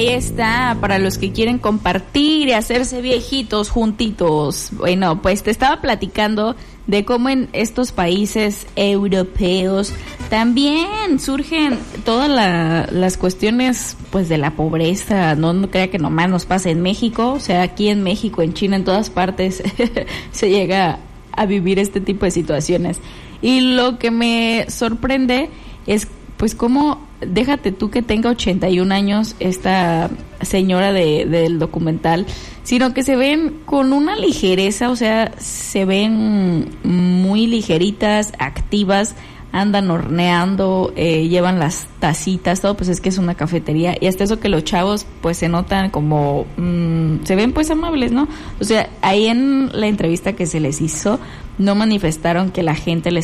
está para los que quieren compartir y hacerse viejitos juntitos. Bueno, pues te estaba platicando de cómo en estos países europeos también surgen todas las cuestiones pues de la pobreza. No crea que nomás nos pasa en México, o sea, aquí en México, en China, en todas partes se llega a vivir este tipo de situaciones. Y lo que me sorprende es pues cómo, déjate tú que tenga 81 años esta señora del documental, sino que se ven con una ligereza, o sea, se ven muy ligeritas, activas, andan horneando, llevan las tacitas, todo, pues es que es una cafetería, y hasta eso que los chavos pues se notan como, se ven pues amables, ¿no? O sea, ahí en la entrevista que se les hizo, no manifestaron que la gente les